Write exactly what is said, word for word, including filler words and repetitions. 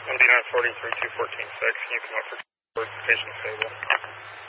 M D nine forty, three two one four six, can you come up for patient stable?